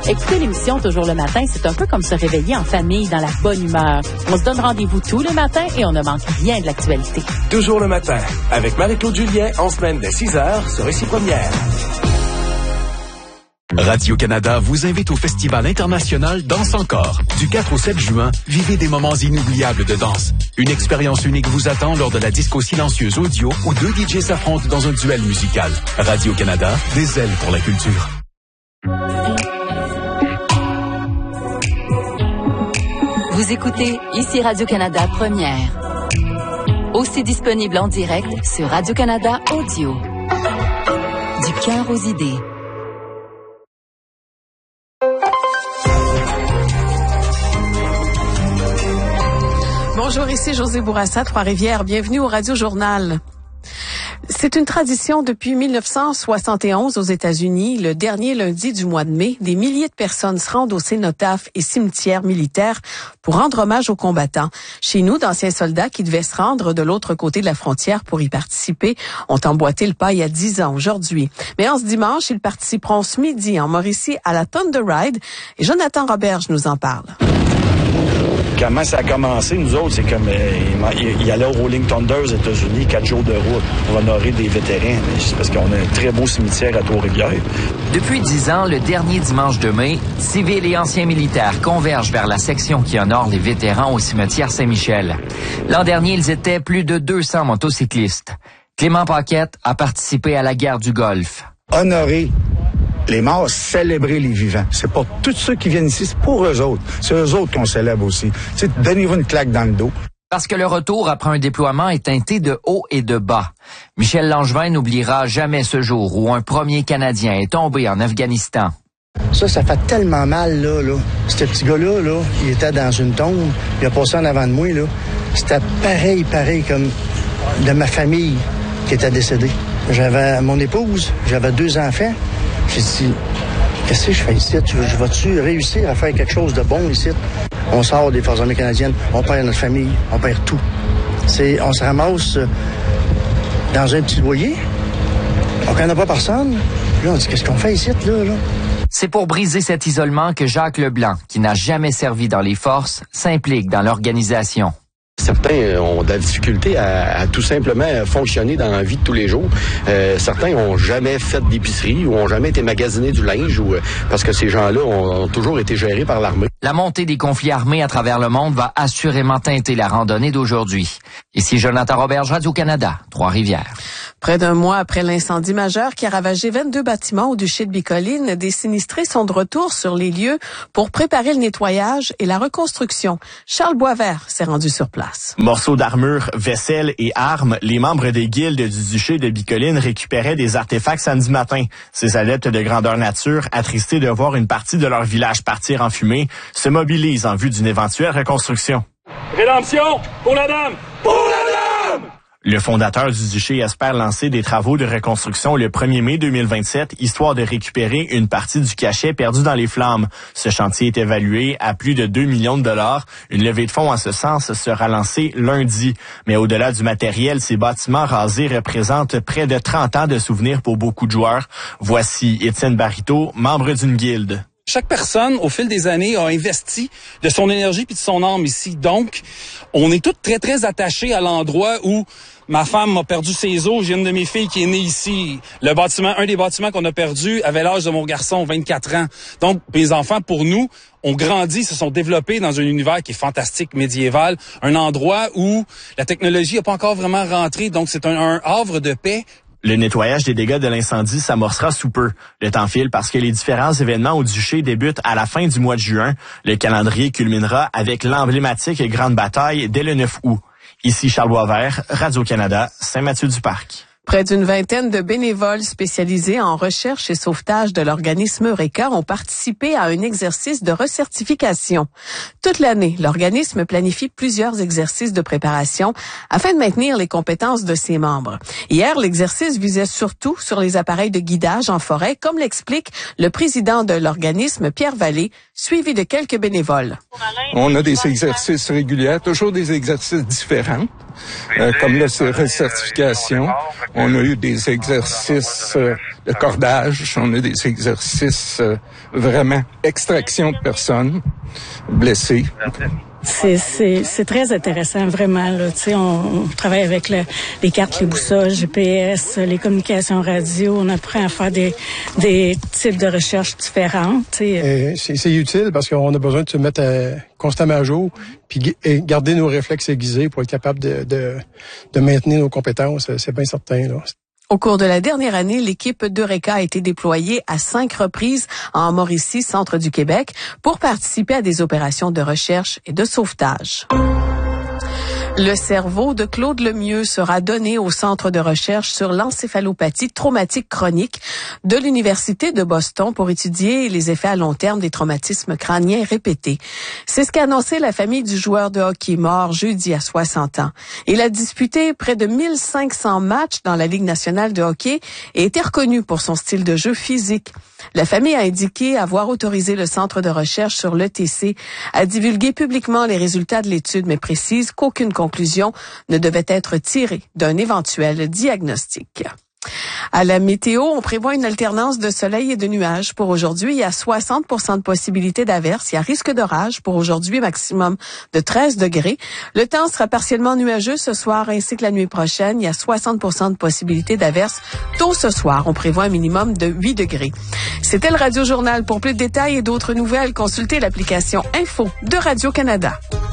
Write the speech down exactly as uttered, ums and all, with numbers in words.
Écouter l'émission Toujours le matin, c'est un peu comme se réveiller en famille dans la bonne humeur. On se donne rendez-vous tous les matins et on ne manque rien de l'actualité. Toujours le matin, avec Marie-Claude Julien, en semaine dès six heures sur Ici Première. Radio-Canada vous invite au Festival international Danse Encore. Du quatre au sept juin, vivez des moments inoubliables de danse. Une expérience unique vous attend lors de la disco silencieuse audio où deux D Js s'affrontent dans un duel musical. Radio-Canada, des ailes pour la culture. Vous écoutez Ici Radio-Canada Première. Aussi disponible en direct sur Radio-Canada Audio. Du cœur aux idées. Bonjour, ici José Bourassa, Trois-Rivières. Bienvenue au Radio Journal. C'est une tradition depuis mille neuf cent soixante et onze aux États-Unis. Le dernier lundi du mois de mai, des milliers de personnes se rendent au cénotaphe et cimetière militaire pour rendre hommage aux combattants. Chez nous, d'anciens soldats qui devaient se rendre de l'autre côté de la frontière pour y participer ont emboîté le pas il y a dix ans aujourd'hui. Mais en ce dimanche, ils participeront ce midi en Mauricie à la Thunder Ride et Jonathan Roberge nous en parle. Comment ça a commencé, nous autres, c'est comme euh, il, il allait au Rolling Thunder aux États-Unis, quatre jours de route pour honorer des vétérans. C'est parce qu'on a un très beau cimetière à Trois-Rivières. Depuis dix ans, le dernier dimanche de mai, civils et anciens militaires convergent vers la section qui honore les vétérans au cimetière Saint-Michel. L'an dernier, ils étaient plus de deux cents motocyclistes. Clément Paquette a participé à la guerre du Golfe. Honorer les morts, célébrer les vivants. C'est pas tous ceux qui viennent ici, c'est pour eux autres. C'est eux autres qu'on célèbre aussi. T'sais, donnez-vous une claque dans le dos. Parce que le retour après un déploiement est teinté de haut et de bas. Michel Langevin n'oubliera jamais ce jour où un premier Canadien est tombé en Afghanistan. Ça, ça fait tellement mal, là, là. Ce petit gars-là, là, il était dans une tombe, il a passé en avant de moi, là. C'était pareil, pareil comme de ma famille qui était décédée. J'avais mon épouse, j'avais deux enfants. J'ai dit, qu'est-ce que je fais ici? Je vais-tu réussir à faire quelque chose de bon ici? On sort des Forces armées canadiennes, on perd notre famille, on perd tout. C'est, on se ramasse dans un petit loyer, on connaît pas personne. Puis là, on dit, qu'est-ce qu'on fait ici, là, là? C'est pour briser cet isolement que Jacques Leblanc, qui n'a jamais servi dans les forces, s'implique dans l'organisation. Certains ont de la difficulté à, à tout simplement fonctionner dans la vie de tous les jours. Euh, certains ont jamais fait d'épicerie ou ont jamais été magasinés du linge ou parce que ces gens-là ont, ont toujours été gérés par l'armée. La montée des conflits armés à travers le monde va assurément teinter la randonnée d'aujourd'hui. Ici Jonathan Roberge, Radio-Canada, Trois-Rivières. Près d'un mois après l'incendie majeur qui a ravagé vingt-deux bâtiments au duché de Bicoline, des sinistrés sont de retour sur les lieux pour préparer le nettoyage et la reconstruction. Charles Boisvert s'est rendu sur place. Morceaux d'armure, vaisselle et armes, les membres des guildes du duché de Bicoline récupéraient des artefacts samedi matin. Ces adeptes de grandeur nature, attristés de voir une partie de leur village partir en fumée, se mobilisent en vue d'une éventuelle reconstruction. Rédemption pour la dame! Pour la dame! Le fondateur du duché espère lancer des travaux de reconstruction le premier mai deux mille vingt-sept, histoire de récupérer une partie du cachet perdu dans les flammes. Ce chantier est évalué à plus de deux millions de dollars. Une levée de fonds en ce sens sera lancée lundi. Mais au-delà du matériel, ces bâtiments rasés représentent près de trente ans de souvenirs pour beaucoup de joueurs. Voici Étienne Barito, membre d'une guilde. Chaque personne, au fil des années, a investi de son énergie puis de son âme ici. Donc, on est tous très, très attachés à l'endroit où ma femme a perdu ses os. J'ai une de mes filles qui est née ici. Le bâtiment, un des bâtiments qu'on a perdu avait l'âge de mon garçon, vingt-quatre ans. Donc, mes enfants, pour nous, ont grandi, se sont développés dans un univers qui est fantastique, médiéval. Un endroit où la technologie n'a pas encore vraiment rentré. Donc, c'est un, un havre de paix. Le nettoyage des dégâts de l'incendie s'amorcera sous peu. Le temps file parce que les différents événements au duché débutent à la fin du mois de juin. Le calendrier culminera avec l'emblématique Grande Bataille dès le neuf août. Ici Charles Boisvert, Radio-Canada, Saint-Mathieu-du-Parc. Près d'une vingtaine de bénévoles spécialisés en recherche et sauvetage de l'organisme Eureka ont participé à un exercice de recertification. Toute l'année, l'organisme planifie plusieurs exercices de préparation afin de maintenir les compétences de ses membres. Hier, l'exercice visait surtout sur les appareils de guidage en forêt, comme l'explique le président de l'organisme, Pierre Vallée, suivi de quelques bénévoles. On a des exercices réguliers, toujours des exercices différents. euh, comme là, c'est recertification. On a eu des exercices euh, de cordage, on a des exercices euh, vraiment extraction de personnes blessées. C'est, c'est, c'est très intéressant, vraiment. Là. Tu sais, on, on travaille avec le, les cartes, les boussoles, G P S, les communications radio. On apprend à faire des, des types de recherches différentes. Tu sais. C'est, c'est utile parce qu'on a besoin de se mettre à, constamment à jour puis et garder nos réflexes aiguisés pour être capable de, de, de maintenir nos compétences. C'est bien certain, là. Au cours de la dernière année, l'équipe d'Eureka a été déployée à cinq reprises en Mauricie, centre du Québec, pour participer à des opérations de recherche et de sauvetage. Le cerveau de Claude Lemieux sera donné au Centre de recherche sur l'encéphalopathie traumatique chronique de l'Université de Boston pour étudier les effets à long terme des traumatismes crâniens répétés. C'est ce qu'a annoncé la famille du joueur de hockey mort jeudi à soixante ans. Il a disputé près de mille cinq cents matchs dans la Ligue nationale de hockey et était reconnu pour son style de jeu physique. La famille a indiqué avoir autorisé le Centre de recherche sur l'E T C à divulguer publiquement les résultats de l'étude, mais précise qu'aucune conclusion ne devait être tirée d'un éventuel diagnostic. À la météo, on prévoit une alternance de soleil et de nuages pour aujourd'hui. Il y a soixante pour cent de possibilité d'averse. Il y a risque d'orage pour aujourd'hui, maximum de treize degrés. Le temps sera partiellement nuageux ce soir ainsi que la nuit prochaine. Il y a soixante pour cent de possibilité d'averse tôt ce soir. On prévoit un minimum de huit degrés. C'était le Radio Journal. Pour plus de détails et d'autres nouvelles, consultez l'application Info de Radio-Canada.